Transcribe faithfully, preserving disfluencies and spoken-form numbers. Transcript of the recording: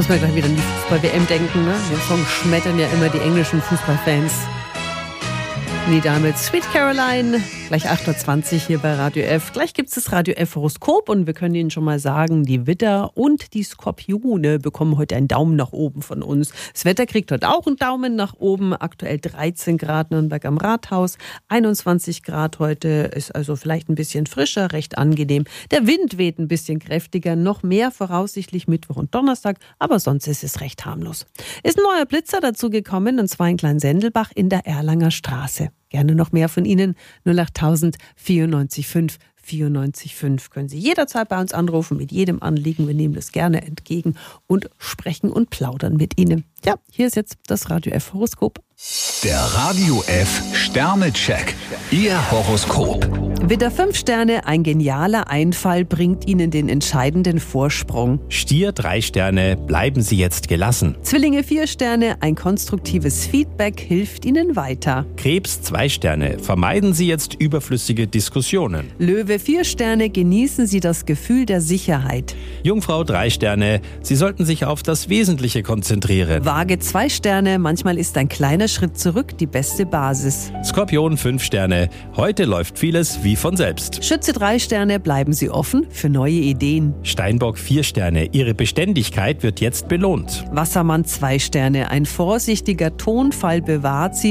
Muss man gleich wieder an die Fußball-W M denken, ne? Den Song schmettern ja immer die englischen Fußballfans. Nee, damit Sweet Caroline, gleich acht Uhr zwanzig hier bei Radio F. Gleich gibt es das Radio F Horoskop und wir können Ihnen schon mal sagen, die Widder und die Skorpione bekommen heute einen Daumen nach oben von uns. Das Wetter kriegt heute auch einen Daumen nach oben. Aktuell dreizehn Grad Nürnberg am Rathaus, einundzwanzig Grad heute, ist also vielleicht ein bisschen frischer, recht angenehm. Der Wind weht ein bisschen kräftiger, noch mehr voraussichtlich Mittwoch und Donnerstag, aber sonst ist es recht harmlos. Ist ein neuer Blitzer dazu gekommen, und zwar in Kleinsendelbach in der Erlanger Straße. Gerne noch mehr von Ihnen. null acht tausend vierundneunzig fünf vierundneunzig fünf können Sie jederzeit bei uns anrufen mit jedem Anliegen. Wir nehmen das gerne entgegen und sprechen und plaudern mit Ihnen. Ja, hier ist jetzt das Radio F Horoskop. Der Radio F Sternecheck. Ihr Horoskop. Widder fünf Sterne, ein genialer Einfall bringt Ihnen den entscheidenden Vorsprung. Stier drei Sterne, bleiben Sie jetzt gelassen. Zwillinge vier Sterne, ein konstruktives Feedback hilft Ihnen weiter. Krebs zwei Sterne, vermeiden Sie jetzt überflüssige Diskussionen. Löwe vier Sterne, genießen Sie das Gefühl der Sicherheit. Jungfrau drei Sterne, Sie sollten sich auf das Wesentliche konzentrieren. Waage zwei Sterne, manchmal ist ein kleiner Schritt zurück die beste Basis. Skorpion fünf Sterne, heute läuft vieles wie von selbst. Schütze drei Sterne, bleiben Sie offen für neue Ideen. Steinbock vier Sterne, Ihre Beständigkeit wird jetzt belohnt. Wassermann zwei Sterne, ein vorsichtiger Tonfall bewahrt Sie